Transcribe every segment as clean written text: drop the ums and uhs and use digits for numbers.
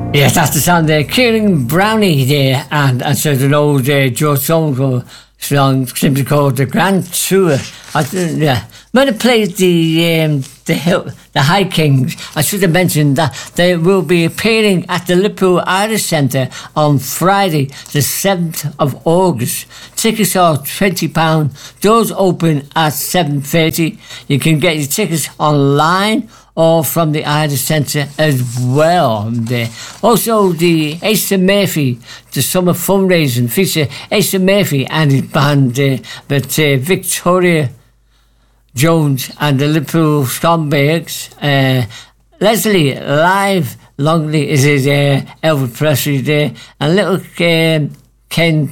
Yes, that's the sound there. Kieran Brownie there, and so an old George Thornhill song simply called The Grand Tour. Yeah. When I played the High Kings, I should have mentioned that they will be appearing at the Liverpool Irish Centre on Friday, the 7th of August. Tickets are £20. Doors open at 7:30. You can get your tickets online or from the Irish Centre as well. Also, the Asa Murphy, the summer fundraising feature Asa Murphy and his band, Victoria Jones and the Liverpool Scumbags. Leslie Live Longley is his Elvis Presley there, and little Ken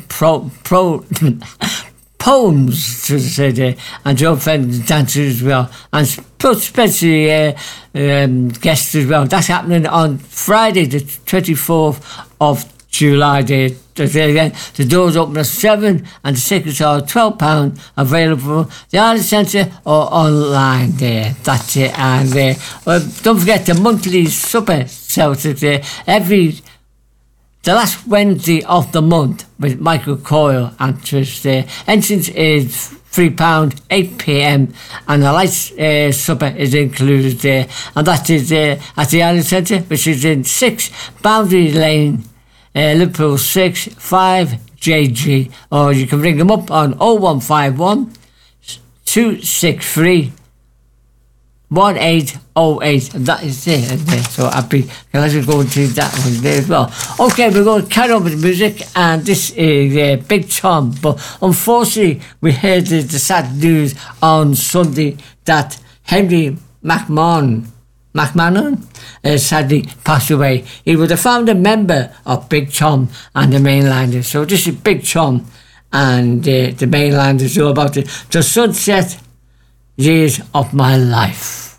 Poems to say there, and Joe Fenton dancers as well, and special guests as well. That's happening on Friday, the 24th of July. The doors open at 7 and the tickets are £12 available the Irish Centre or online there. That's it. And don't forget the monthly supper Celtic there the last Wednesday of the month with Michael Coyle and Trish there. Entrance is £3, 8 p.m. and the light supper is included there. And that is at the Irish Centre, which is in 6 Boundary Lane, Liverpool 6 5JG. Or you can ring them up on 0151 263 1808, and that is it, isn't it? So happy. Can I just go into that one there as well? Okay, we're going to carry on with the music, and this is Big Tom. But unfortunately, we heard the sad news on Sunday that Henry McMahon sadly passed away. He was a founder member of Big Tom and the Mainlanders. So this is Big Tom and the Mainlanders, all about the sunset years of my life.